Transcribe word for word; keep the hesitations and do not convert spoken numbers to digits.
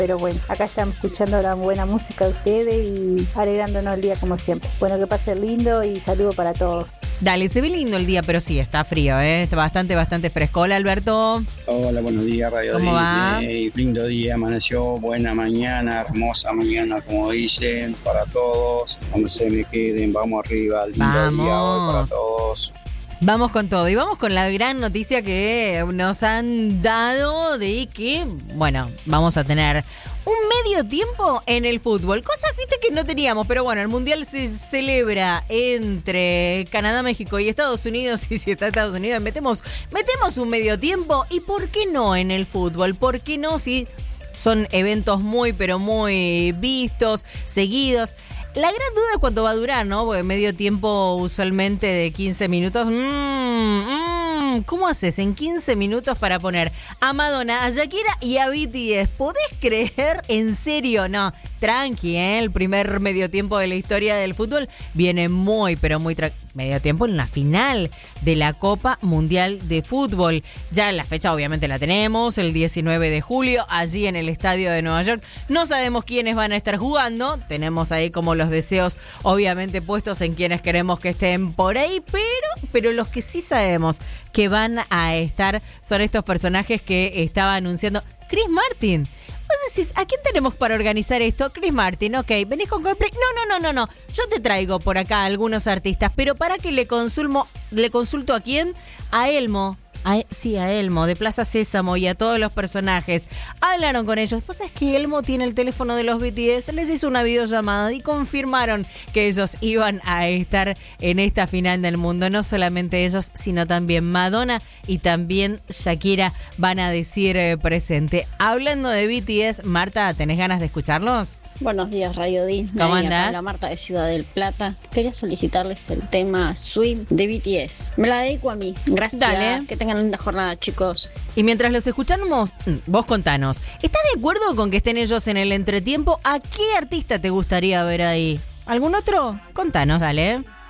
Pero bueno, acá estamos escuchando la buena música de ustedes y alegrándonos el día como siempre. Bueno, que pase lindo y saludo para todos. Dale, se ve lindo el día, pero sí, está frío, ¿eh? Está bastante, bastante fresco. Hola, Alberto. Hola, buenos días, Radio ¿Cómo va? Disney. Lindo día, amaneció, buena mañana, hermosa mañana, como dicen, para todos. Cuando se me queden, vamos arriba, lindo Vamos. día hoy para todos. Vamos con todo y vamos con la gran noticia que nos han dado de que, bueno, vamos a tener un medio tiempo en el fútbol. Cosas, viste, que no teníamos, pero bueno, el Mundial se celebra entre Canadá, México y Estados Unidos, y si está Estados Unidos, metemos, metemos un medio tiempo. ¿Y por qué no en el fútbol? ¿Por qué no si son eventos muy, pero muy vistos, seguidos? La gran duda es cuánto va a durar, ¿no? Porque medio tiempo usualmente de quince minutos. Mmm, mmm, ¿Cómo haces en quince minutos para poner a Madonna, a Shakira y a B T S? ¿Podés creer? ¿En serio? No, tranqui, ¿eh? El primer medio tiempo de la historia del fútbol viene muy, pero muy tranquilo. Medio tiempo en la final de la Copa Mundial de Fútbol. Ya la fecha obviamente la tenemos, el diecinueve de julio, allí en el estadio de Nueva York. No sabemos quiénes van a estar jugando. Tenemos ahí como los deseos obviamente puestos en quienes queremos que estén por ahí, pero, pero los que sí sabemos que van a estar son estos personajes que estaba anunciando Chris Martin. Vos decís, ¿a quién tenemos para organizar esto? Chris Martin, ok, ¿venís con Coldplay? No, no, no, no, no. Yo te traigo por acá algunos artistas, pero para que le consulmo, le consulto a quién, a Elmo. A, sí, a Elmo, de Plaza Sésamo, y a todos los personajes. Hablaron con ellos. Pues es que Elmo tiene el teléfono de los B T S, les hizo una videollamada y confirmaron que ellos iban a estar en esta final del mundo. No solamente ellos, sino también Madonna y también Shakira van a decir eh, presente. Hablando de B T S, Marta, ¿tenés ganas de escucharlos? Buenos días, Radio Disney. ¿Cómo andás? Acá la Marta de Ciudad del Plata. Quería solicitarles el tema Swim de B T S. Me la dedico a mí. Gracias. Dale. Que tengan una linda jornada, chicos. Y mientras los escuchamos, vos contanos, ¿estás de acuerdo con que estén ellos en el entretiempo? ¿A qué artista te gustaría ver ahí? ¿Algún otro? Contanos, dale.